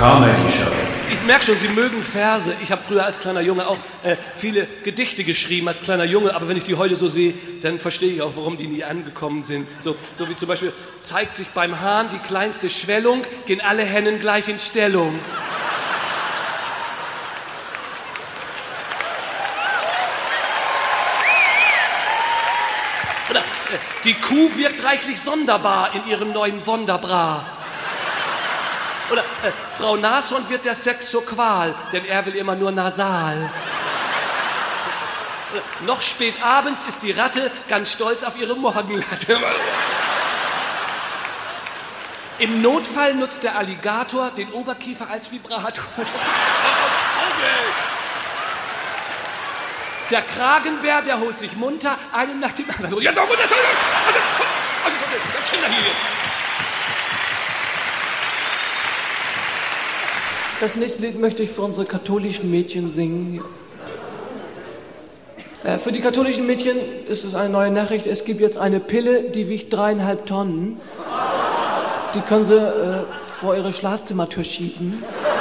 Comedy Show. Ich merke schon, Sie mögen Verse. Ich habe früher als kleiner Junge auch viele Gedichte geschrieben als kleiner Junge, aber wenn ich die heute so sehe, dann verstehe ich auch, warum die nie angekommen sind. So wie zum Beispiel, zeigt sich beim Hahn die kleinste Schwellung, gehen alle Hennen gleich in Stellung. Oder, die Kuh wirkt reichlich sonderbar in ihrem neuen Wonderbra. Oder Frau Nashorn wird der Sex zur Qual, denn er will immer nur nasal. Noch spät abends ist die Ratte ganz stolz auf ihre Morgenlatte. Im Notfall nutzt der Alligator den Oberkiefer als Vibrator. Der Kragenbär, der holt sich munter einen nach dem anderen. Jetzt auch munter! Kinder hier jetzt! Das nächste Lied möchte ich für unsere katholischen Mädchen singen. Für die katholischen Mädchen ist es eine neue Nachricht. Es gibt jetzt eine Pille, die wiegt 3,5 Tonnen. Die können sie vor ihre Schlafzimmertür schieben.